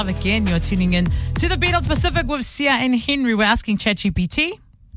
Again, you're tuning in to the Beat of the Pacific with Sia and Henry. We're asking ChatGPT.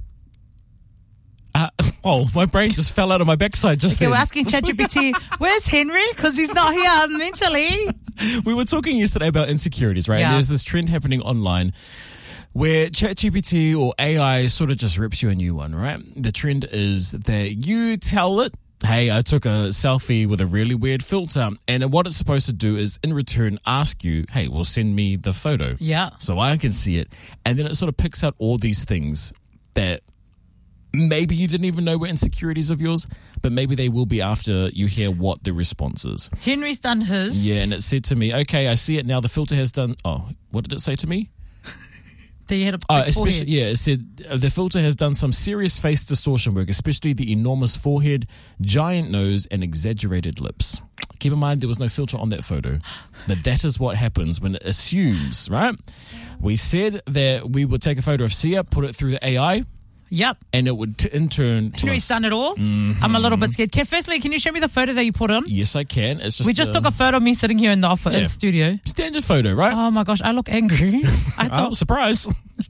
My brain just fell out of my backside just then. We're asking ChatGPT, where's Henry? Because he's not here mentally. We were talking yesterday about insecurities, right? Yeah. And there's this trend happening online where ChatGPT or AI sort of just rips you a new one, right? The trend is that you tell it, hey, I took a selfie with a really weird filter. And what it's supposed to do is in return ask you, hey, well, send me the photo. Yeah. So I can see it. And then it sort of picks out all these things that maybe you didn't even know were insecurities of yours, but maybe they will be after you hear what the response is. Henry's done his. Yeah, and it said to me, okay, I see it now. The filter has done, what did it say to me? That you had a big forehead. Yeah, it said the filter has done some serious face distortion work, especially the enormous forehead, giant nose, and exaggerated lips. Keep in mind, there was no filter on that photo. But that is what happens when it assumes, right? We said that we would take a photo of Sia, put it through the AI. Yep. And it would in turn tell Henry's us. done it all. Mm-hmm. I'm a little bit scared. Firstly, can you show me the photo that you put on? Yes, I can. It's just We just took a photo of me sitting here in the office studio. Standard photo, right? Oh my gosh, I look angry. I thought, surprise.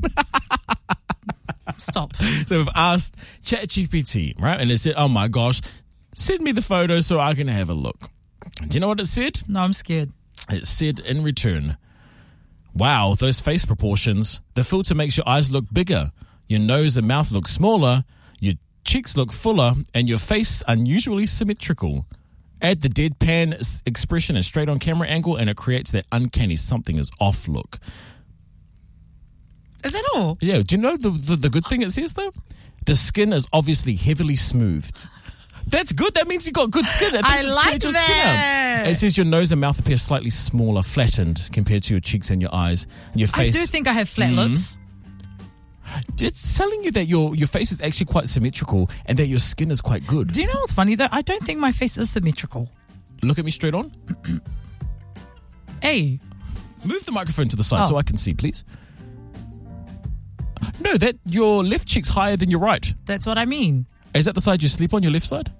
stop. So we've asked ChatGPT, right? And it said, oh my gosh, send me the photo so I can have a look. Do you know what it said? No, I'm scared. It said in return, wow, those face proportions. The filter makes your eyes look bigger. Your nose and mouth look smaller. Your cheeks look fuller. And your face unusually symmetrical. Add the deadpan expression and straight on camera angle and it creates that uncanny something is off look. Is that all? Yeah, do you know the good thing it says though? The skin is obviously heavily smoothed. That's good. That means you got good skin. I like your that. Skin out. It says your nose and mouth appear slightly smaller, flattened compared to your cheeks and your eyes. Your face. I do think I have flat lips. It's telling you that your face is actually quite symmetrical and that your skin is quite good. Do you know what's funny though? I don't think my face is symmetrical. Look at me straight on. Hey. Move the microphone to the side so I can see, please. No, that your left cheek's higher than your right. That's what I mean. Is that the side you sleep on, your left side?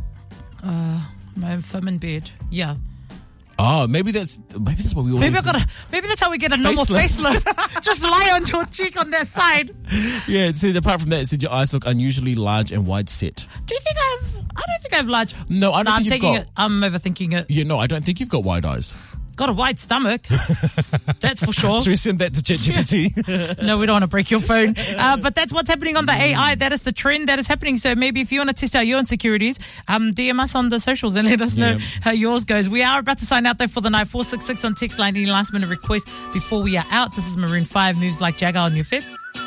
If I'm in bed. Yeah. Oh, maybe that's what we all. Maybe that's how we get a normal facelift. Just lie on your cheek on that side. Yeah, it said apart from that, it said your eyes look unusually large and wide set. Do you think I don't think I have large. No, I don't think you've got. I'm overthinking it. Yeah, no, I don't think you've got wide eyes. Got a wide stomach. That's for sure. Should we send that to ChatGPT? No, we don't want to break your phone. But that's what's happening on the AI. That is the trend that is happening. So maybe if you want to test out your insecurities, DM us on the socials and let us know how yours goes. We are about to sign out though for the night. 466 on text line. Any last minute request before we are out. This is Maroon 5, Moves Like Jagger on your Feb.